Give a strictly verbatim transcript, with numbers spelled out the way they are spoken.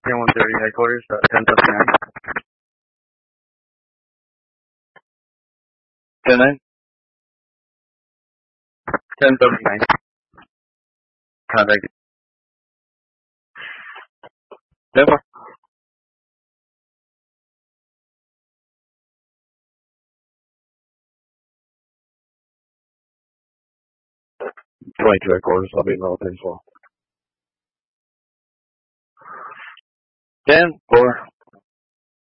one thirty headquarters, uh, ten seventy-nine. ten nine? ten seventy-nine. Contact. ten four. twenty-two headquarters, I'll be in level ten four. ten four.